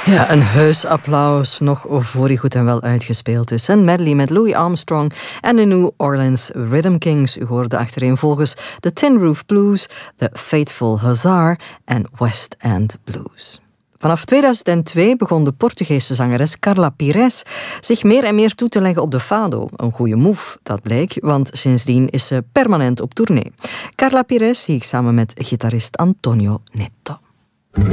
Ja, een heusapplaus nog voor hij goed en wel uitgespeeld is. Een medley met Louis Armstrong en de New Orleans Rhythm Kings. U hoorde achtereenvolgens de Tin Roof Blues, The Faithful Hussar en West End Blues. Vanaf 2002 begon de Portugese zangeres Carla Pires zich meer en meer toe te leggen op de fado. Een goede move, dat bleek, want sindsdien is ze permanent op tournee. Carla Pires zie ik samen met gitarist Antonio Neto.